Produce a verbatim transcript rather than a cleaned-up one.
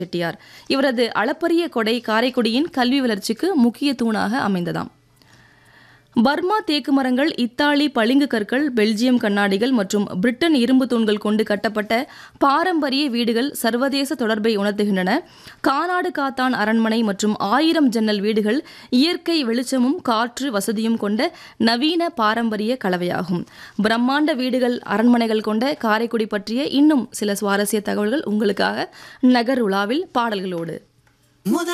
செட்டியார். இவரது அளப்பரிய கொடை காரைக்குடியின் கல்வி வளர்ச்சிக்கு முக்கிய தூணாக அமைந்ததாம். பர்மா தேக்கு மரங்கள், இத்தாலி பளிங்கு கற்கள், பெல்ஜியம் கண்ணாடிகள் மற்றும் பிரிட்டன் இரும்பு தூண்கள் கொண்டு கட்டப்பட்ட பாரம்பரிய வீடுகள் சர்வதேச தொடர்பை உணர்த்துகின்றன. கானாடு காத்தான் அரண்மனை மற்றும் ஆயிரம் ஜன்னல் வீடுகள் இயற்கை வெளிச்சமும் காற்று வசதியும் கொண்ட நவீன பாரம்பரிய கலவையாகும். பிரம்மாண்ட வீடுகள், அரண்மனைகள் கொண்ட காரைக்குடி பற்றிய இன்னும் சில சுவாரஸ்ய தகவல்கள் உங்களுக்காக நகர் உலாவில் பாடல்களோடு.